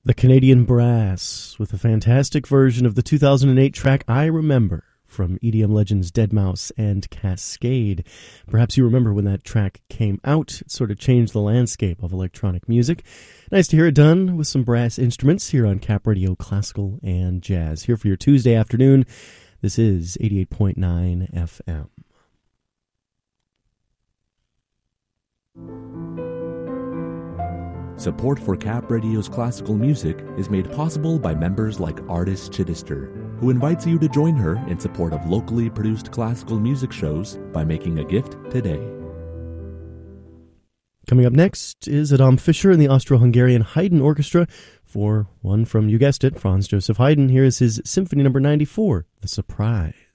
The Canadian Brass with a fantastic version of the 2008 track I Remember from EDM legends Deadmau5 and Kaskade. Perhaps you remember when that track came out. It sort of changed the landscape of electronic music. Nice to hear it done with some brass instruments here on Cap Radio Classical and Jazz. Here for your Tuesday afternoon. This is 88.9 FM. Support for Cap Radio's classical music is made possible by members like Artis Chittister, who invites you to join her in support of locally produced classical music shows by making a gift today. Coming up next is Adam Fischer and the Austro-Hungarian Haydn Orchestra for one from, you guessed it, Franz Joseph Haydn. Here is his Symphony No. 94, The Surprise.